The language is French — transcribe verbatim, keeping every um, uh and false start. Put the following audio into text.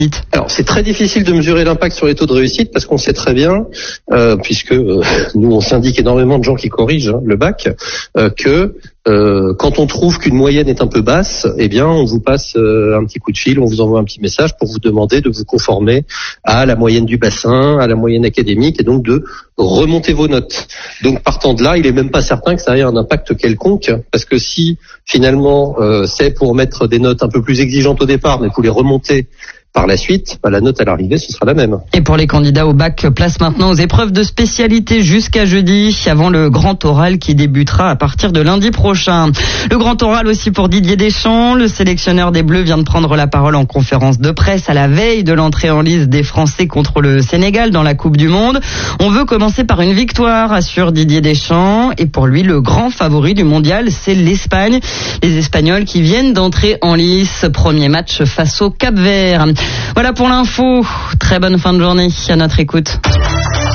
Alors c'est très difficile de mesurer l'impact sur les taux de réussite parce qu'on sait très bien, euh, puisque euh, nous on syndique énormément de gens qui corrigent hein, le bac, euh, que euh, quand on trouve qu'une moyenne est un peu basse, eh bien on vous passe euh, un petit coup de fil, on vous envoie un petit message pour vous demander de vous conformer à la moyenne du bassin, à la moyenne académique et donc de remonter vos notes. Donc partant de là, il est même pas certain que ça ait un impact quelconque parce que si finalement euh, c'est pour mettre des notes un peu plus exigeantes au départ mais pour les remonter par la suite, bah, la note à l'arrivée, ce sera la même. Et pour les candidats au bac, place maintenant aux épreuves de spécialité jusqu'à jeudi, avant le grand oral qui débutera à partir de lundi prochain. Le grand oral aussi pour Didier Deschamps. Le sélectionneur des Bleus vient de prendre la parole en conférence de presse à la veille de l'entrée en lice des Français contre le Sénégal dans la Coupe du Monde. On veut commencer par une victoire, assure Didier Deschamps. Et pour lui, le grand favori du mondial, c'est l'Espagne. Les Espagnols qui viennent d'entrer en lice. Premier match face au Cap-Vert. Voilà pour l'info. Très bonne fin de journée à notre écoute.